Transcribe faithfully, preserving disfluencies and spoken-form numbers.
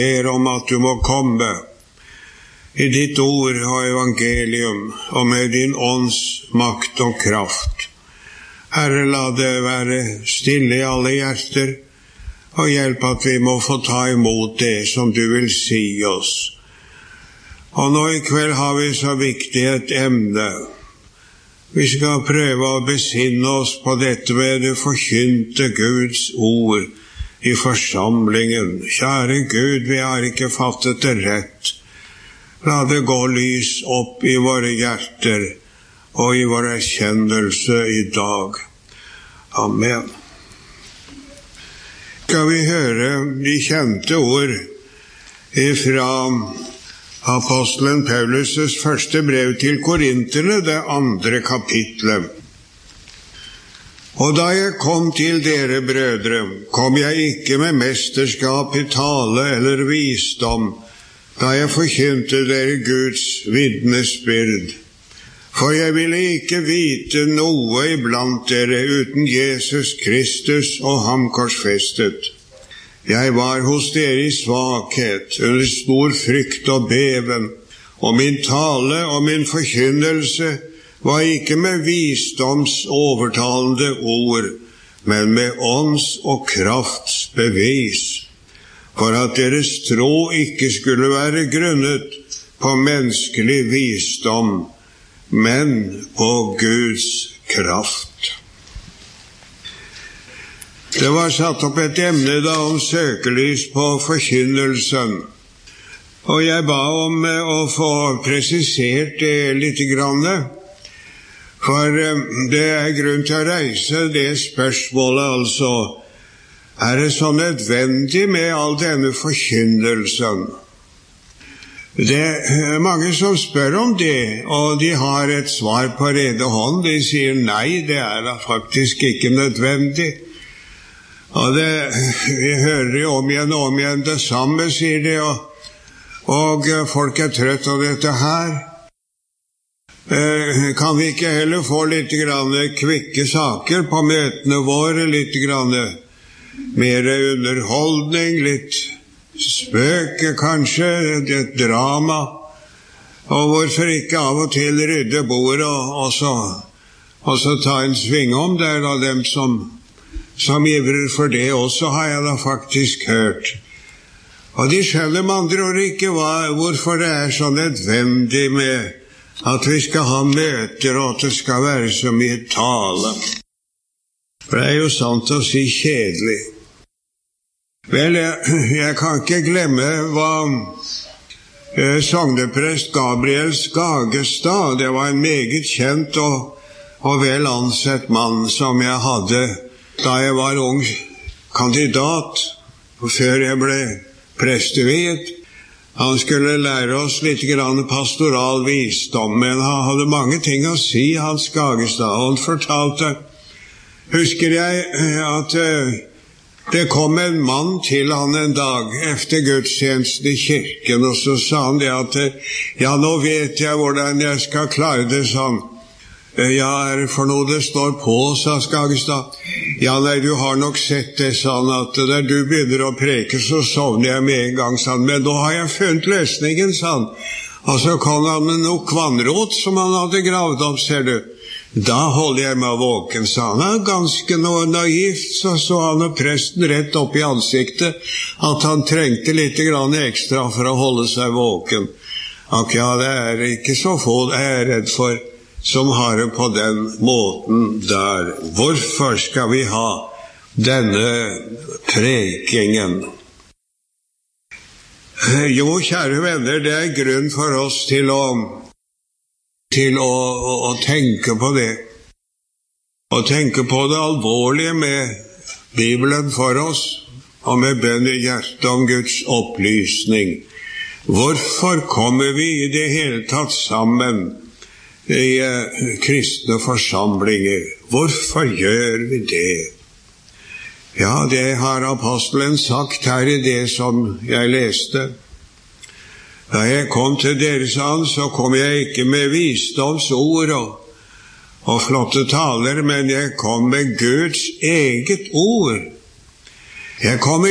ber om at du må komme i ditt ord og evangelium, og med din ånds makt og kraft. Herre, la det være stille i alle hjerter, og hjelp at vi må få ta imot det som du vil si oss. Og nå i kveld har vi så viktig et emne. Vi skal prøve å besinne oss på dette med det forkynte Guds ord i forsamlingen. Kjære Gud, vi har ikke fattet det rett. La det gå lys opp i våre hjerter og i vår erkjennelse i dag. Amen. Skal vi høre de kjente ord fra apostelen Paulus' første brev til korinterne, det andre kapitlet. Og da jeg kom til dere, brødre, kom jeg ikke med mesterskap i tale eller visdom, da jeg forkynte dere Guds vitnesbyrd. For jeg ville ikke vite noe iblant dere uten Jesus Kristus og ham korsfestet. Jeg var hos dere i svakhet, under stor frykt og beven, og min tale og min forkynnelse var ikke med visdoms overtalende ord, men med ånds og krafts bevis, for at deres tro ikke skulle være grunnet på menneskelig visdom, men på Guds kraft. Det var satt opp et emne da om søkelys på forkynnelsen, og jeg ba om å få presisert det litt grann, for det er grunn til å reise det spørsmålet, altså, er det så nødvendig med all denne forkynnelsen? Det er mange som spør om det, og de har et svar på rede hånd. De sier nei, det er da faktisk ikke nødvendig. Og det, vi hører jo om igjen og om igjen det samme, sier de, og, og folk er trøtt av dette her. Eh, kan vi ikke heller få litt grann kvikke saker på møtene våre, litt grann mer underholdning, litt spøke kanskje, et drama, og hvorfor ikke av og til rydde bordet og, og, så, og så ta en sving om der, da dem som, som ivrer for det også, har jeg da faktisk hørt. Og de skjønner med andre ord ikke hva, hvorfor det er så nødvendig med at vi skal ha møter, og at det skal være så mye tale. For det er jo sant å si kjedelig. Vel, jeg, jeg kan ikke glemme hva eh, sogneprest Gabriel Skagestad, det var en meget kjent og, og vel ansett mann som jeg hadde da jeg var ung kandidat, før jeg ble presteviet. Han skulle lære oss litt grann pastoral visdom, men han hadde mange ting å si, Hans Skagestad. Han fortalte, husker jeg, at uh, det kom en mann til han en dag efter gudstjenesten i kirken, og så sa han det at, ja, nå vet jeg hvordan jeg skal klare det, sa han. Ja, er det for noe det står på, sa Skagestad. Ja, nei, du har nok sett det, sa han, at der du begynner å preke, så sovner jeg med en gang, sa han. Men nå har jeg funnet løsningen, sa han. Og så kom han med noe kvannrot som han hadde gravd opp, ser du. Da holder jeg meg våken, sa han. Han er ganske noe naivt, så så han og presten rett opp i ansiktet, at han trengte litt grann ekstra for å holde seg våken. Og ja, det er ikke så få jeg er redd for, som har det på den måten der. Hvorfor skal vi ha denne prekingen? Jo, kjære venner, det er grunn for oss til å, til å, å, å tenke på det. Å tenke på det alvorlige med Bibelen for oss, og med bønn i hjertet om Guds opplysning. Hvorfor kommer vi i det hele tatt sammen i uh, kristne forsamlinger? Hvorfor gjør vi det? Ja, det har apostelen sagt her i det som jeg leste. Da jeg kom til dere, sa han, så kom jeg ikke med visdomsord og, og flotte taler, men jeg kom med Guds eget ord. Jeg kom